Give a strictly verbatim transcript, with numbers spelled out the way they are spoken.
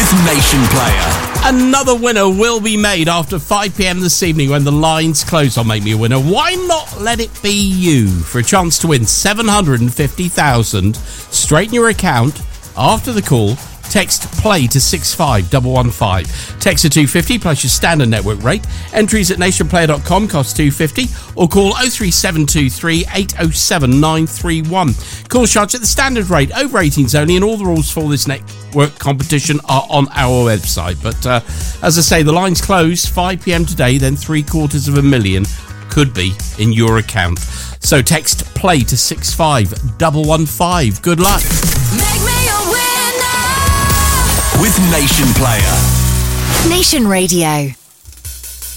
with Nation Player. Another winner will be made after five p.m. this evening when the lines close on Make Me a Winner. Why not let it be you for a chance to win seven hundred fifty thousand dollars straight in your account after the call? Text play to six five one one five. Text to two fifty plus your standard network rate. Entries at nation player dot com cost two fifty or call oh three seven two three eight oh seven nine three one. Call charge at the standard rate, over eighteens only, and all the rules for this network competition are on our website. But uh, as I say, the lines close five p.m. today, then three quarters of a million could be in your account. So text play to six five one one five. Good luck. Make me a winner with Nation Player. Nation Radio.